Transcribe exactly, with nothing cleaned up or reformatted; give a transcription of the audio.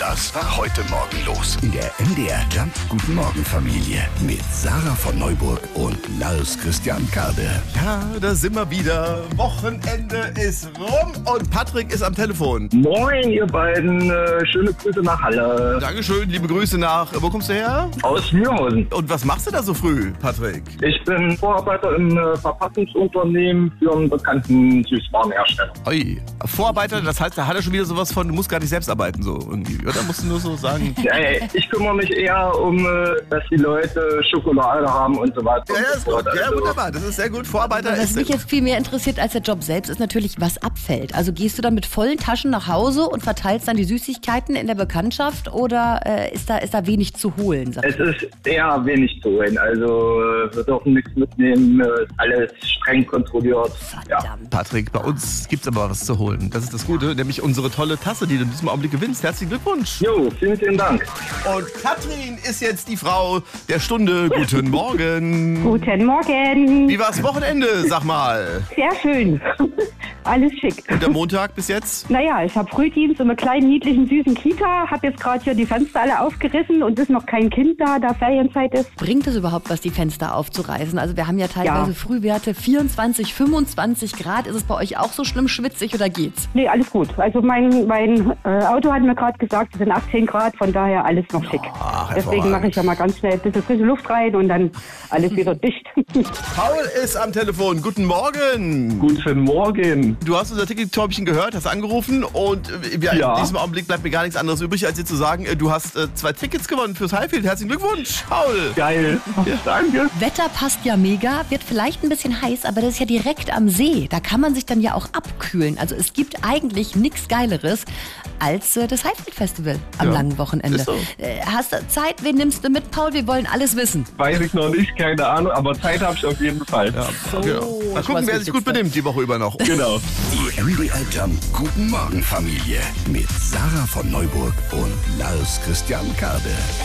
Das war heute Morgen los. In der M D R Jump Guten Morgen Familie. Mit Sarah von Neuburg und Lars Christian Kade. Ja, da sind wir wieder. Wochenende ist rum und Patrick ist am Telefon. Moin, ihr beiden. Äh, schöne Grüße nach Halle. Dankeschön, liebe Grüße nach. Wo kommst du her? Aus Mühlhausen. Und was machst du da so früh, Patrick? Ich bin Vorarbeiter im äh, Verpackungsunternehmen für einen bekannten Süßwarenhersteller. Ui, Vorarbeiter, das heißt, da hat er schon wieder sowas von, du musst gar nicht selbst arbeiten, so irgendwie. Oder musst du nur so sagen? Ja, ey, ich kümmere mich eher um, äh, dass die Leute Schokolade haben und so weiter. Ja, ja, und ist so gut. fort. Ja, Also, wunderbar. Das ist sehr gut. Vorarbeiter Was ist. mich jetzt viel mehr interessiert als der Job selbst, ist natürlich, was abfällt. Also gehst du dann mit vollen Taschen nach Hause und verteilst dann die Süßigkeiten in der Bekanntschaft oder äh, ist, da, ist da wenig zu holen? Sag Es ist eher wenig zu holen. Also äh, wir dürfen nichts mitnehmen. äh, Ist alles streng kontrolliert. Ja. Verdammt. Patrick, bei uns gibt's aber was zu holen. Das ist das Gute, nämlich unsere tolle Tasse, die du in diesem Augenblick gewinnst. Herzlichen Glückwunsch. Jo, vielen, vielen Dank. Und Katrin ist jetzt die Frau der Stunde. Guten Morgen. Guten Morgen. Wie war's Wochenende, sag mal? Sehr schön. Alles schick. Und der Montag bis jetzt? Naja, ich habe Frühdienst in einer kleinen, niedlichen, süßen Kita. Habe jetzt gerade hier die Fenster alle aufgerissen und ist noch kein Kind da, da Ferienzeit ist. Bringt es überhaupt was, die Fenster aufzureißen? Also wir haben ja teilweise Ja. Frühwerte vierundzwanzig, fünfundzwanzig Grad. Ist es bei euch auch so schlimm schwitzig oder geht's? Nee, alles gut. Also mein, mein äh, Auto hat mir gerade gesagt, es sind achtzehn Grad, von daher alles noch schick. Ach, Deswegen mache ich ja mal ganz schnell ein bisschen frische Luft rein und dann alles wieder dicht. Paul ist am Telefon. Guten Morgen. Guten Morgen. Du hast unser Ticket-Täubchen gehört, hast angerufen und äh, wir, Ja. in diesem Augenblick bleibt mir gar nichts anderes übrig, als dir zu sagen, äh, du hast äh, zwei Tickets gewonnen fürs Highfield. Herzlichen Glückwunsch, Paul. Geil. Danke. Wetter passt ja mega, wird vielleicht ein bisschen heiß, aber das ist ja direkt am See. Da kann man sich dann ja auch abkühlen. Also es gibt eigentlich nichts Geileres als äh, das Highfield Festival am Ja, langen Wochenende. ist so. Äh, hast du Zeit? Wen nimmst du mit, Paul? Wir wollen alles wissen. Weiß ich noch nicht, keine Ahnung, aber Zeit habe ich auf jeden Fall. Ja, So, genau. Mal das gucken, war's wer sich gut Wichtigste. benimmt die Woche über noch. Genau. Die M D R Jump Guten Morgen Familie. Mit Sarah von Neuburg und Lars Christian Kade.